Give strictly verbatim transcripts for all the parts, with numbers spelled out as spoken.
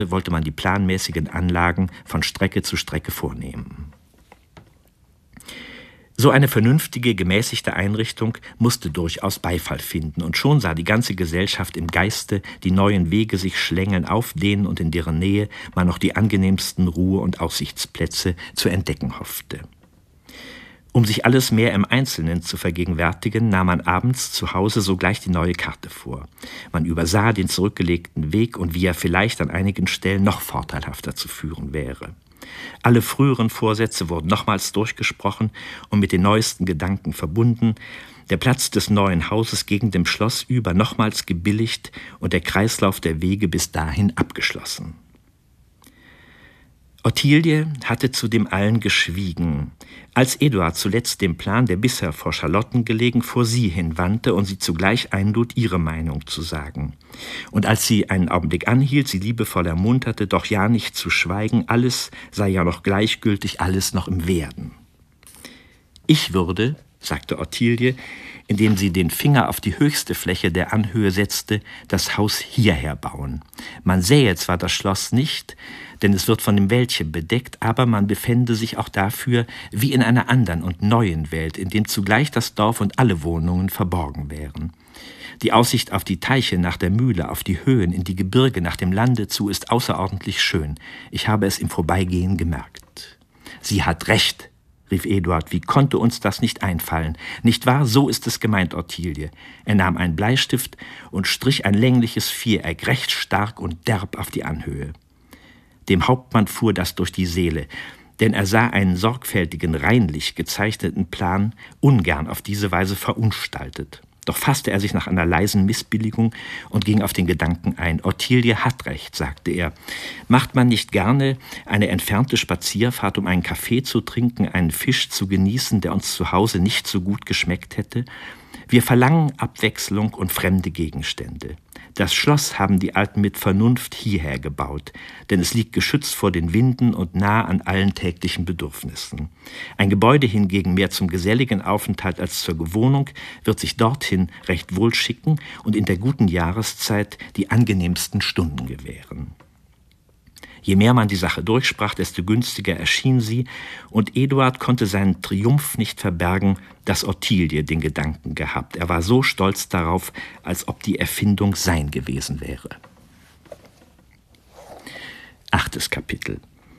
wollte man die planmäßigen Anlagen von Strecke zu Strecke vornehmen. So eine vernünftige, gemäßigte Einrichtung musste durchaus Beifall finden, und schon sah die ganze Gesellschaft im Geiste die neuen Wege sich schlängeln auf denen und in deren Nähe man noch die angenehmsten Ruhe- und Aussichtsplätze zu entdecken hoffte. Um sich alles mehr im Einzelnen zu vergegenwärtigen, nahm man abends zu Hause sogleich die neue Karte vor. Man übersah den zurückgelegten Weg und wie er vielleicht an einigen Stellen noch vorteilhafter zu führen wäre. Alle früheren Vorsätze wurden nochmals durchgesprochen und mit den neuesten Gedanken verbunden, der Platz des neuen Hauses gegen dem Schloss über nochmals gebilligt und der Kreislauf der Wege bis dahin abgeschlossen. Ottilie hatte zu dem allen geschwiegen. Als Eduard zuletzt den Plan, der bisher vor Charlotten gelegen, vor sie hinwandte und sie zugleich einlud, ihre Meinung zu sagen. Und als sie einen Augenblick anhielt, sie liebevoll ermunterte, doch ja nicht zu schweigen, alles sei ja noch gleichgültig, alles noch im Werden. Ich würde, sagte Ottilie, indem sie den Finger auf die höchste Fläche der Anhöhe setzte, das Haus hierher bauen. Man sähe zwar das Schloss nicht, denn es wird von dem Wäldchen bedeckt, aber man befände sich auch dafür wie in einer anderen und neuen Welt, in dem zugleich das Dorf und alle Wohnungen verborgen wären. Die Aussicht auf die Teiche nach der Mühle, auf die Höhen, in die Gebirge nach dem Lande zu, ist außerordentlich schön. Ich habe es im Vorbeigehen gemerkt. »Sie hat recht«, rief Eduard, »wie konnte uns das nicht einfallen? Nicht wahr, so ist es gemeint, Ottilie.« Er nahm einen Bleistift und strich ein längliches Viereck, recht stark und derb auf die Anhöhe. Dem Hauptmann fuhr das durch die Seele, denn er sah einen sorgfältigen, reinlich gezeichneten Plan ungern auf diese Weise verunstaltet. Doch fasste er sich nach einer leisen Missbilligung und ging auf den Gedanken ein. »Ottilie hat recht«, sagte er. »Macht man nicht gerne eine entfernte Spazierfahrt, um einen Kaffee zu trinken, einen Fisch zu genießen, der uns zu Hause nicht so gut geschmeckt hätte? Wir verlangen Abwechslung und fremde Gegenstände. Das Schloss haben die Alten mit Vernunft hierher gebaut, denn es liegt geschützt vor den Winden und nah an allen täglichen Bedürfnissen. Ein Gebäude hingegen mehr zum geselligen Aufenthalt als zur Gewohnung wird sich dorthin recht wohl schicken und in der guten Jahreszeit die angenehmsten Stunden gewähren.« Je mehr man die Sache durchsprach, desto günstiger erschien sie, und Eduard konnte seinen Triumph nicht verbergen, dass Ottilie den Gedanken gehabt. Er war so stolz darauf, als ob die Erfindung sein gewesen wäre. Achtes Kapitel.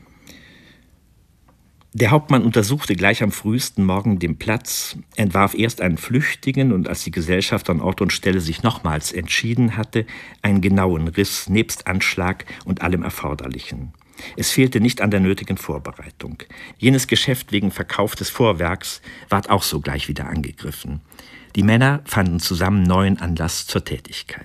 Der Hauptmann untersuchte gleich am frühesten Morgen den Platz, entwarf erst einen flüchtigen und als die Gesellschaft an Ort und Stelle sich nochmals entschieden hatte, einen genauen Riss nebst Anschlag und allem Erforderlichen. Es fehlte nicht an der nötigen Vorbereitung. Jenes Geschäft wegen Verkauf des Vorwerks ward auch sogleich wieder angegriffen. Die Männer fanden zusammen neuen Anlass zur Tätigkeit.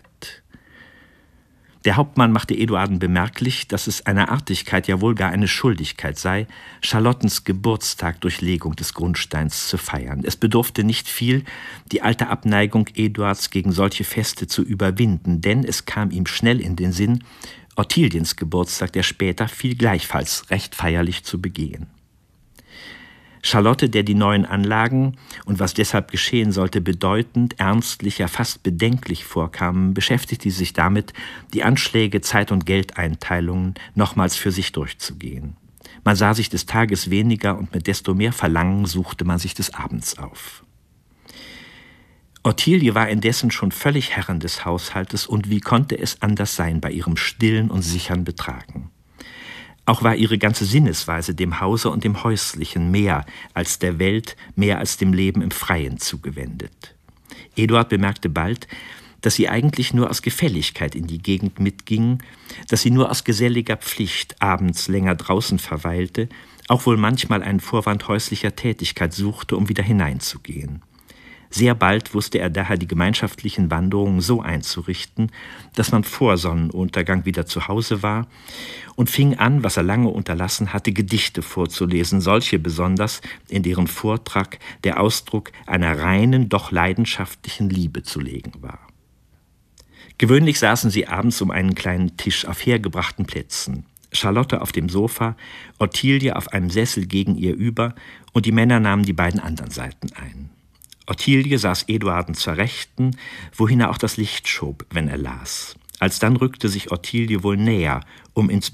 Der Hauptmann machte Eduarden bemerklich, dass es eine Artigkeit, ja wohl gar eine Schuldigkeit sei, Charlottens Geburtstag durch Legung des Grundsteins zu feiern. Es bedurfte nicht viel, die alte Abneigung Eduards gegen solche Feste zu überwinden, denn es kam ihm schnell in den Sinn, Ottiliens Geburtstag, der später fiel, gleichfalls recht feierlich zu begehen. Charlotte, der die neuen Anlagen und was deshalb geschehen sollte, bedeutend, ernstlich, ja fast bedenklich vorkamen, beschäftigte sich damit, die Anschläge, Zeit- und Geldeinteilungen nochmals für sich durchzugehen. Man sah sich des Tages weniger und mit desto mehr Verlangen suchte man sich des Abends auf. Ottilie war indessen schon völlig Herrin des Haushaltes, und wie konnte es anders sein bei ihrem stillen und sichern Betragen? Auch war ihre ganze Sinnesweise dem Hause und dem Häuslichen mehr als der Welt, mehr als dem Leben im Freien zugewendet. Eduard bemerkte bald, dass sie eigentlich nur aus Gefälligkeit in die Gegend mitging, dass sie nur aus geselliger Pflicht abends länger draußen verweilte, auch wohl manchmal einen Vorwand häuslicher Tätigkeit suchte, um wieder hineinzugehen. Sehr bald wusste er daher, die gemeinschaftlichen Wanderungen so einzurichten, dass man vor Sonnenuntergang wieder zu Hause war, und fing an, was er lange unterlassen hatte, Gedichte vorzulesen, solche besonders, in deren Vortrag der Ausdruck einer reinen, doch leidenschaftlichen Liebe zu legen war. Gewöhnlich saßen sie abends um einen kleinen Tisch auf hergebrachten Plätzen. Charlotte auf dem Sofa, Ottilie auf einem Sessel gegen ihr über, und die Männer nahmen die beiden anderen Seiten ein. Ottilie saß Eduarden zur Rechten, wohin er auch das Licht schob, wenn er las. Alsdann rückte sich Ottilie wohl näher, um ins